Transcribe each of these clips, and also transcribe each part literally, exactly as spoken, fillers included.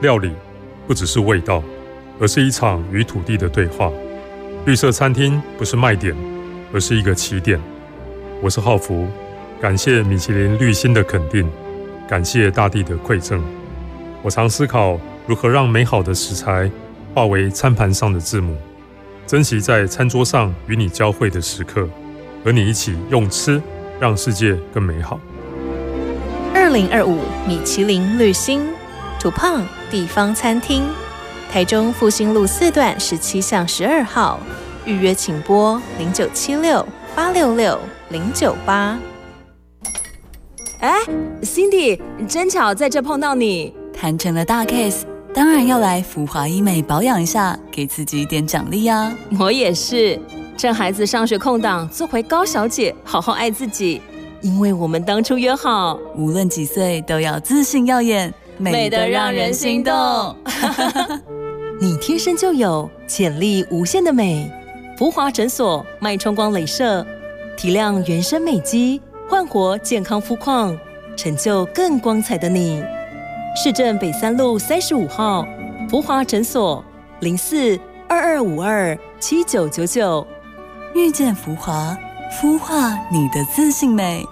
料理不只是味道，而是一场与土地的对话。绿色餐厅不是卖点，而是一个起点。我是浩福，感谢米其林绿星的肯定，感谢大地的馈赠。我常思考如何让美好的食材化为餐盘上的字母，珍惜在餐桌上与你交汇的时刻，和你一起用吃让世界更美好。 二零二五米其林绿星土胖地方餐厅，台中复兴路四段十七巷十二号，预约请拨零九七六八六六零九八。 哎 ，Cindy， 真巧在这碰到你， 谈成了大 case， 当然要来福华医美保养一下，给自己一点奖励啊！ 我也是，趁孩子上学空档，做回高小姐，好好爱自己。因为我们当初约好， 无论几岁都要自信耀眼， 美得让人心动。你天生就有潜力无限的美。福华诊所脉冲光雷射，提亮原生美肌，焕活健康肤况，成就更光彩的你。市政北三路三十五号，福华诊所零四二二五二七九九九。 遇见福华，孵化你的自信美。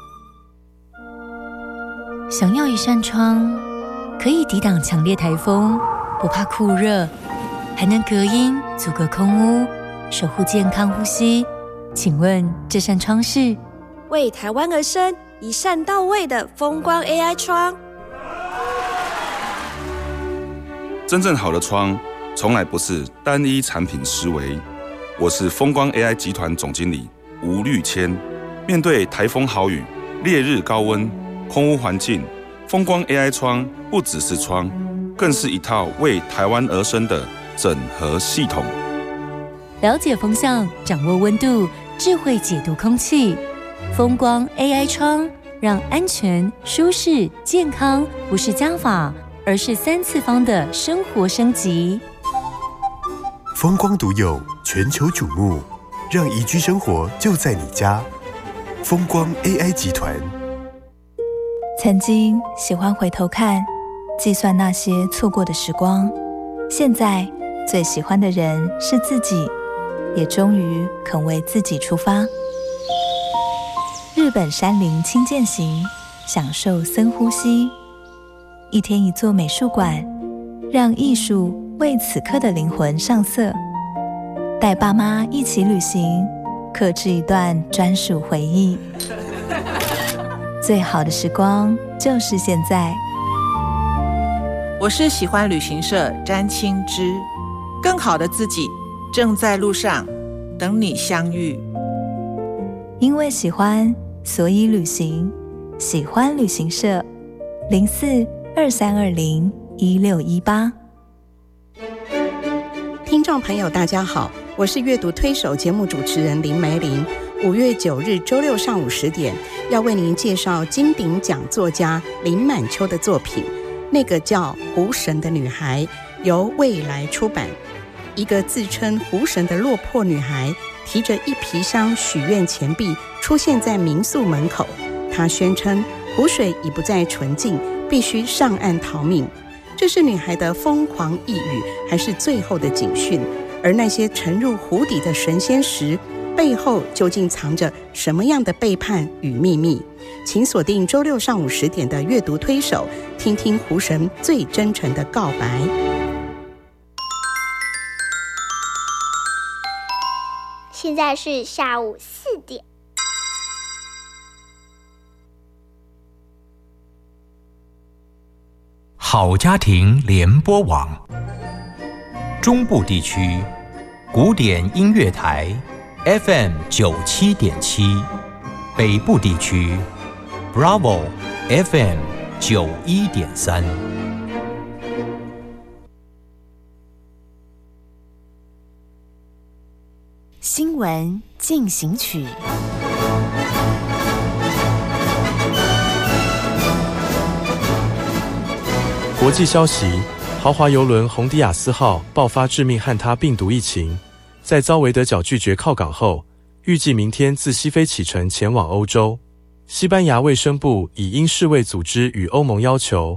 想要一扇窗，可以抵挡强烈台风，不怕酷热，还能隔音阻隔空污，守护健康呼吸。请问这扇窗是？ 为台湾而生，一扇到位的风光 A I 窗。 真正好的窗，从来不是单一产品思维。我是风光 A I 集团总经理吴绿谦。面对台风豪雨、烈日高温、空污环境，风光 A I 窗不只是窗，更是一套为台湾而生的整合系统。 了解风向，掌握温度，智慧解读空气。风光 A I 窗，让安全、舒适、健康不是加法，而是三次方的生活升级。 风光独有，全球瞩目，让宜居生活就在你家。风光 A I 集团。 曾经喜欢回头看，计算那些错过的时光，现在最喜欢的人是自己，也终于肯为自己出发。日本山林轻健行，享受深呼吸。一天一座美术馆，让艺术为此刻的灵魂上色。带爸妈一起旅行，客制一段专属回忆。最好的时光就是现在。 我是喜欢旅行社詹青之，更好的自己正在路上，等你相遇。 因为喜欢，所以旅行。喜欢旅行社零四二三二零一六一八。 听众朋友大家好，我是阅读推手节目主持人林梅玲。五月九日周六上午十点，要为您介绍金鼎奖作家林满秋的作品，那个叫湖神的女孩，由未来出版。一个自称湖神的落魄女孩，提着一皮箱许愿钱币出现在民宿门口。她宣称湖水已不再纯净，必须上岸逃命。这是女孩的疯狂呓语，还是最后的警讯？而那些沉入湖底的神仙石背后究竟藏着什么样的背叛与秘密？请锁定周六上午十点的阅读推手，听听湖神最真诚的告白。 现在是下午四点。 好家庭联播网，中部地区古典音乐台 F M 九七点七，北部地区 Bravo F M 九一点三。 新闻进行曲。 国际消息：豪华邮轮洪迪亚斯号爆发致命汉他病毒疫情，在遭维德角拒绝靠港后，预计明天自西非启程前往欧洲。西班牙卫生部已因世卫组织与欧盟要求，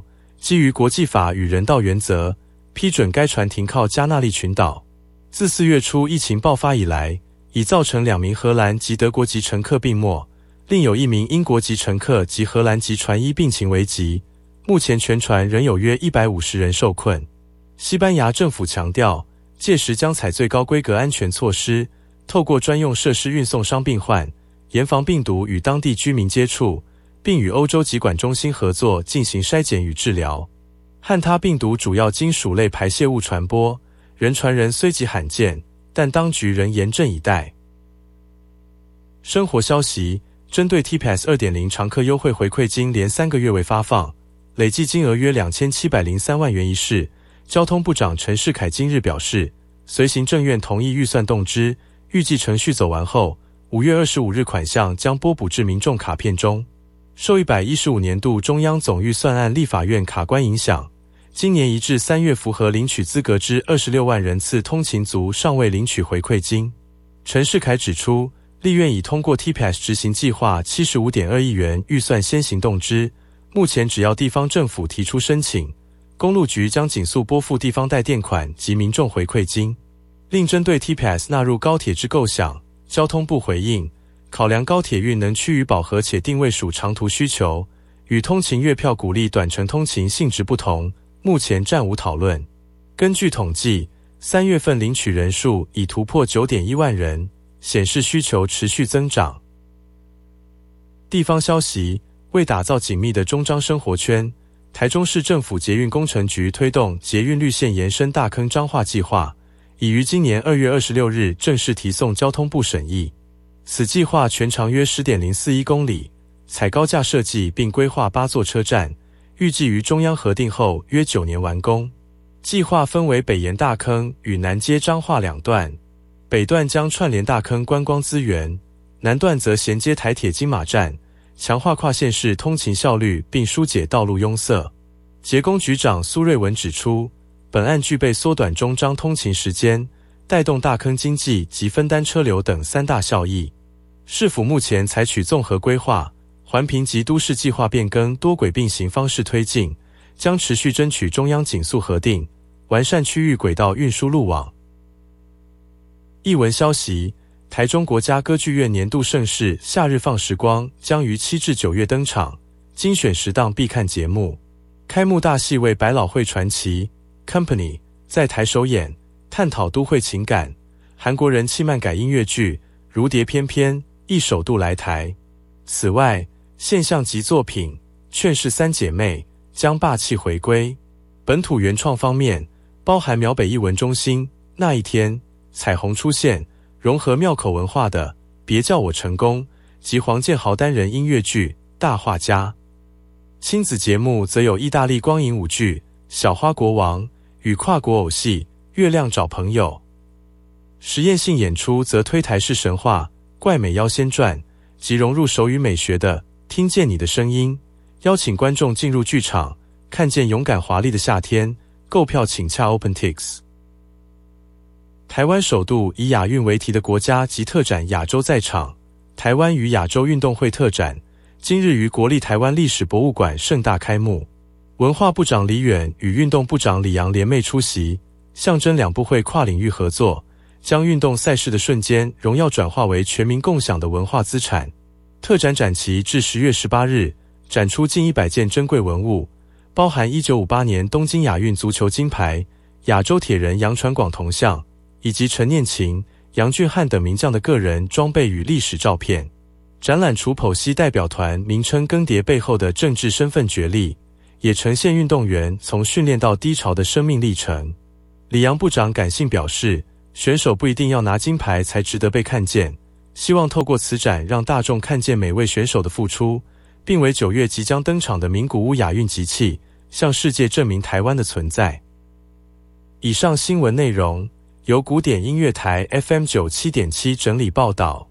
基于国际法与人道原则，批准该船停靠加那利群岛。自四月初疫情爆发以来，已造成两名荷兰及德国籍乘客病没，另有一名英国籍乘客及荷兰籍船医病情危急。目前全船仍有约一百五十人受困。西班牙政府强调，届时将采最高规格安全措施，透过专用设施运送伤病患，严防病毒与当地居民接触，并与欧洲疾管中心合作进行筛检与治疗。汉他病毒主要经鼠类排泄物传播，人传人虽极罕见，但当局仍严阵以待。生活消息，针对 T P A S 二点零 常客优惠回馈金连三个月未发放，累计金额约两千七百零三万元一事，交通部长陈世凯今日表示，随行政院同意预算动支，预计程序走完后，五月二十五日款项将拨补至民众卡片中。受一百一十五年度中央总预算案立法院卡关影响，今年一至三月符合领取资格之二十六万人次通勤族尚未领取回馈金。陈世凯指出，立院已通过 T P A S 执行计划 七十五点二亿元预算先行动支，目前只要地方政府提出申请，公路局将紧速拨付地方代垫款及民众回馈金。另针对 T P A S 纳入高铁之构想，交通部回应，考量高铁运能趋于饱和且定位属长途需求，与通勤月票鼓励短程通勤性质不同，目前暂无讨论。根据统计，三月份领取人数已突破 九点一万人，显示需求持续增长。地方消息，为打造紧密的中彰生活圈，台中市政府捷运工程局推动捷运绿线延伸大坑彰化计划，已于今年二月二十六日正式提送交通部审议。此计划全长约 十点零四一公里，采高架设计并规划八座车站，预计于中央核定后约九年完工。计划分为北沿大坑与南接彰化两段，北段将串联大坑观光资源，南段则衔接台铁金马站，强化跨县市通勤效率并疏解道路拥塞。捷工局长苏瑞文指出，本案具备缩短中彰通勤时间、带动大坑经济及分担车流等三大效益。市府目前采取综合规划、环评及都市计划变更多轨并行方式推进，将持续争取中央紧速核定，完善区域轨道运输路网。艺文消息，台中国家歌剧院年度盛事夏日放时光将于七至九月登场，精选十档必看节目。开幕大戏为百老汇传奇 Company 在台首演，探讨都会情感。韩国人气漫改音乐剧如蝶翩翩亦首度来台。此外，现象级作品劝世三姐妹将霸气回归。本土原创方面，包含苗北艺文中心那一天、彩虹出现，融合庙口文化的别叫我成功及黄建豪单人音乐剧大画家。亲子节目则有意大利光影舞剧小花国王与跨国偶戏月亮找朋友。实验性演出则推台式神话怪美妖仙传及融入手语美学的听见你的声音，邀请观众进入剧场看见勇敢华丽的夏天。购票请洽 OpenTix。 台湾首度以亚运为题的国家级特展亚洲在场，台湾与亚洲运动会特展今日于国立台湾历史博物馆盛大开幕。文化部长李远与运动部长李阳联袂出席，象征两部会跨领域合作，将运动赛事的瞬间荣耀转化为全民共享的文化资产。特展展期至十月十八日，展出近一百件珍贵文物，包含一九五八年东京亚运足球金牌、亚洲铁人杨传广铜像，以及陈念琴、杨俊翰等名将的个人装备与历史照片。展览除剖析代表团名称更迭背后的政治身份角力，也呈现运动员从训练到低潮的生命历程。李阳部长感性表示，选手不一定要拿金牌才值得被看见，希望透过此展让大众看见每位选手的付出，并为九月即将登场的名古屋亚运集气，向世界证明台湾的存在。以上新闻内容由古典音乐台 F M 九十七点七 整理报道。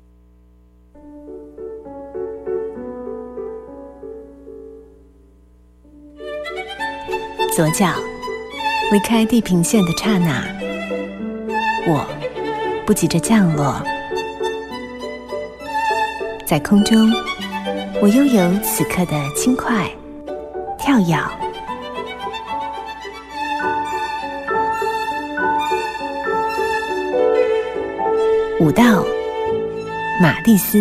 左脚离开地平线的刹那，我不急着降落，在空中我拥有此刻的轻快、跳跃舞蹈，马蒂斯。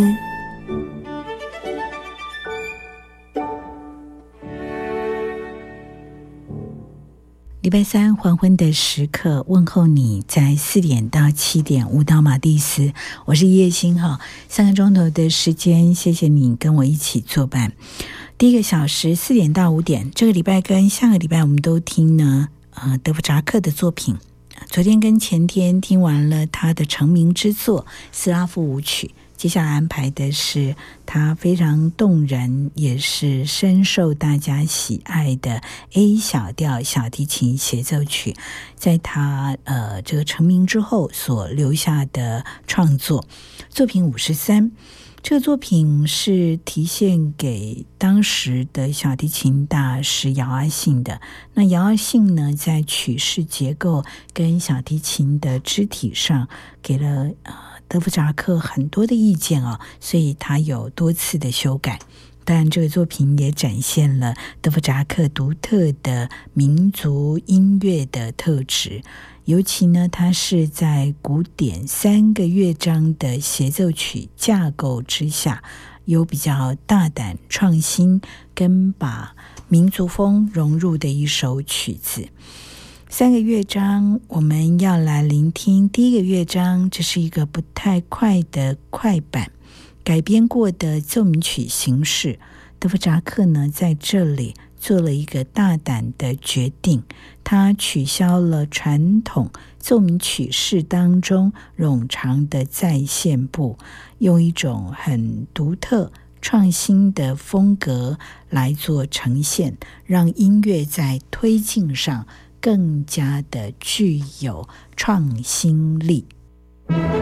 礼拜三黄昏的时刻，问候你在四点到七点舞蹈马蒂斯，我是叶欣哈。三个钟头的时间，谢谢你跟我一起作伴。第一个小时四点到五点，这个礼拜跟下个礼拜我们都听呢，呃，德弗扎克的作品。昨天跟前天听完了他的成名之作《斯拉夫舞曲》，接下来安排的是他非常动人，也是深受大家喜爱的 A 小调小提琴协奏曲，在他呃这个成名之后所留下的创作作品五十三。这个作品是题献给当时的小提琴大师姚阿信的。那姚阿信呢，在曲式结构跟小提琴的肢体上给了呃德弗扎克很多的意见哦，所以他有多次的修改。当然，这个作品也展现了德弗扎克独特的民族音乐的特质。尤其呢，它是在古典三个乐章的协奏曲架构之下，有比较大胆创新跟把民族风融入的一首曲子。三个乐章我们要来聆听。第一个乐章，这是一个不太快的快板改编过的奏鸣曲形式。德弗扎克呢，在这里做了一个大胆的决定，他取消了传统奏鸣曲式当中冗长的再现部，用一种很独特创新的风格来做呈现，让音乐在推进上更加的具有创新力。